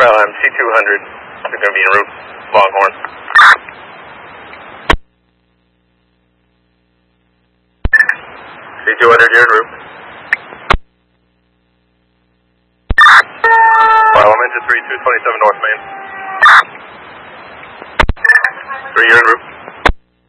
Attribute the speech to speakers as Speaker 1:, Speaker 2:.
Speaker 1: C200 is going to be en route, Longhorn. C200, you're en route. Engine 3227 North Main. 3, you're en route.